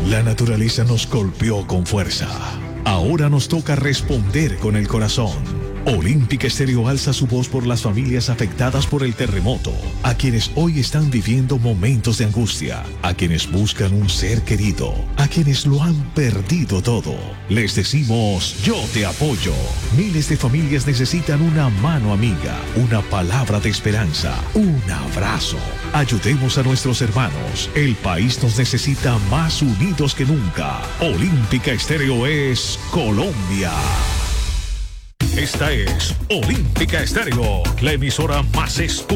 La naturaleza nos golpeó con fuerza. Ahora nos toca responder con el corazón. Olímpica Estéreo alza su voz por las familias afectadas por el terremoto, a quienes hoy están viviendo momentos de angustia, a quienes buscan un ser querido, a quienes lo han perdido todo. Les decimos, yo te apoyo. Miles de familias necesitan una mano amiga, una palabra de esperanza, un abrazo. Ayudemos a nuestros hermanos. El país nos necesita más unidos que nunca. Olímpica Estéreo es Colombia. Esta es Olímpica Estéreo, la emisora más estupenda